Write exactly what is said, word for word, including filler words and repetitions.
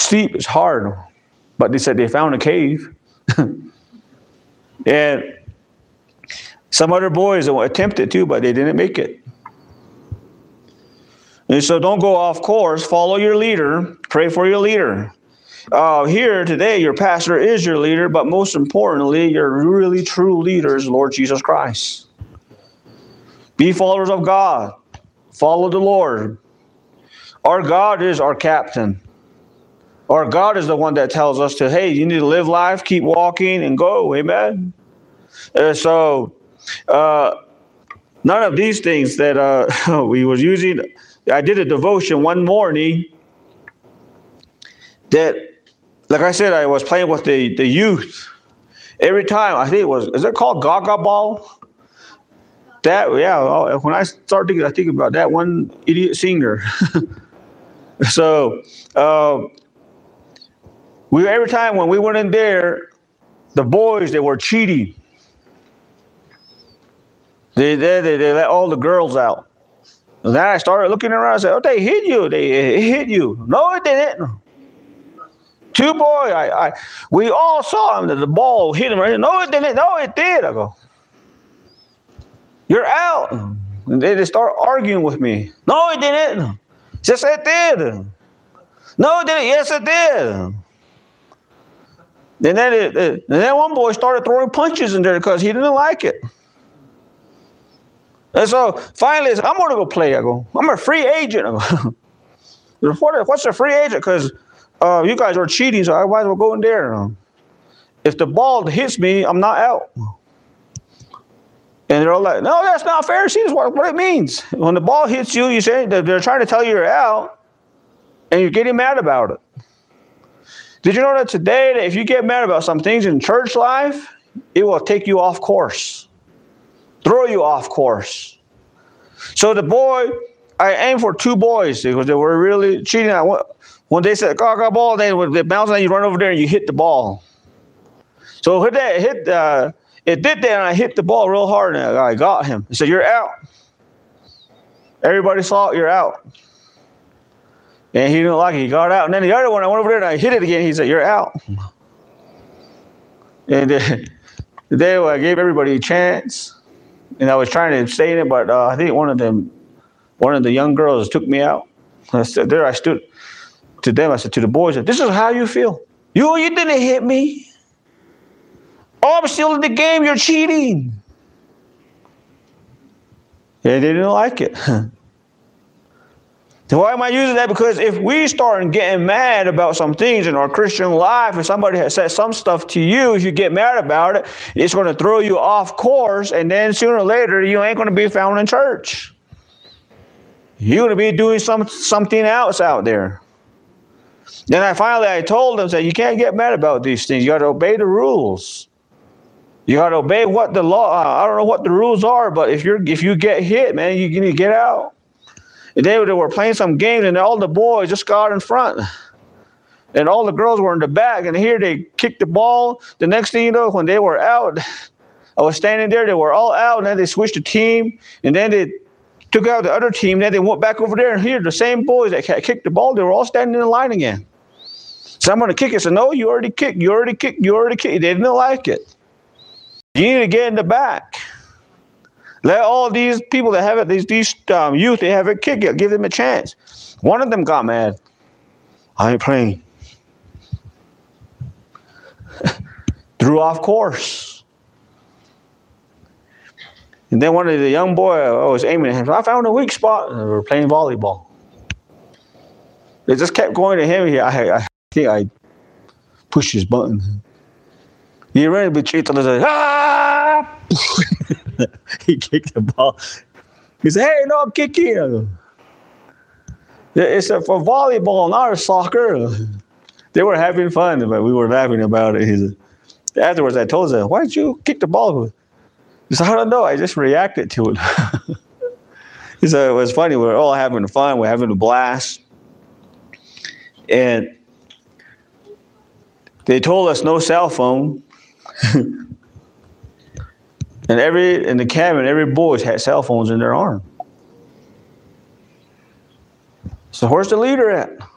Sleep is hard. But they said they found a cave. And some other boys attempted to, but they didn't make it. And so don't go off course. Follow your leader. Pray for your leader. Uh, here today, your pastor is your leader, but most importantly, your really true leader is Lord Jesus Christ. Be followers of God. Follow the Lord. Our God is our captain. Our God is the one that tells us to, hey, you need to live life, keep walking, and go. Amen. Uh, so, uh, none of these things that uh, we was using. I did a devotion one morning that, like I said, I was playing with the, the youth. Every time, I think it was, is it called Gaga Ball? That, yeah, when I started thinking, I think about that one idiot singer. So, uh, we every time when we went in there, the boys, they were cheating. They, they, they, they let all the girls out. And then I started looking around and said, oh, they hit you. They hit you. No, it didn't. Two boys, I, I, we all saw him, that the ball hit him. Right? No, it didn't. No, it did. I go, you're out. And they, they start arguing with me. No, it didn't. Yes, it did. No, it didn't. Yes, it did. And then, it, it, and then one boy started throwing punches in there because he didn't like it. And so finally, I said, I'm going to go play. I go, I'm a free agent. I go, what, what's a free agent? Because uh, you guys are cheating, so I might as well go in there. If the ball hits me, I'm not out. And they're all like, no, that's not fair. See, that's what, what it means. When the ball hits you, you say they're trying to tell you you're out, and you're getting mad about it. Did you know that today, that if you get mad about some things in church life, it will take you off course, throw you off course. So the boy, I aimed for two boys because they were really cheating. When they said "Gaga ball," they would bounce and you run over there and you hit the ball. So hit that, hit uh, it did that, and I hit the ball real hard, and I got him. He said, "You're out." Everybody saw it. You're out. And he didn't like it. He got out. And then the other one, I went over there and I hit it again. He said, "You're out." And then, then I gave everybody a chance. And I was trying to stay in it, but uh, I think one of them, one of the young girls took me out. I said, there I stood to them. I said to the boys, "This is how you feel. You, you didn't hit me. Oh, I'm still in the game. You're cheating." And they didn't like it. So why am I using that? Because if we start getting mad about some things in our Christian life, if somebody has said some stuff to you, if you get mad about it, it's going to throw you off course, and then sooner or later, you ain't going to be found in church. You're going to be doing some something else out there. Then I finally, I told them, that you can't get mad about these things. You got to obey the rules. You got to obey what the law, uh, I don't know what the rules are, but if you're if you get hit, man, you need to get out. And they were playing some games, and all the boys just got in front. And all the girls were in the back, and here they kicked the ball. The next thing you know, when they were out, I was standing there, they were all out, and then they switched the team, and then they took out the other team, then they went back over there, and here, the same boys that kicked the ball, they were all standing in the line again. So I'm going to kick it. So, no, you already kicked, you already kicked, you already kicked. They didn't like it. You need to get in the back. Let all these people that have it, these these um, youth, they have it, kick it. Give them a chance. One of them got mad. I ain't playing. Threw off course. And then one of the young boy, I was aiming at him. I found a weak spot. And we were playing volleyball. They just kept going to him. I, I think I pushed his button. He ran a bit straight to the side. Ah! He kicked the ball. He said, "Hey, no, I'm kicking." It's a, for volleyball, not a soccer. They were having fun, but we were laughing about it. He said, afterwards, I told him, "Why did you kick the ball?" He said, "I don't know. I just reacted to it." He said, it was funny. We were all having fun. We're having a blast. And they told us no cell phone. And every in the cabin, every boy had cell phones in their arm. So where's the leader at?